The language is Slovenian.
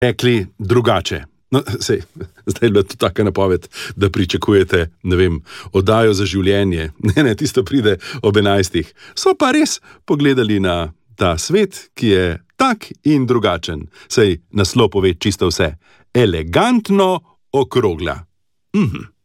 Rekli drugače. No, sej, zdaj je bila to taka napoved, da pričakujete, ne vem, oddajo za življenje. Ne, tisto pride ob 11. So pa res pogledali na ta svet, ki je tak in drugačen. Sej naslov pove čisto vse. Elegantno okrogla.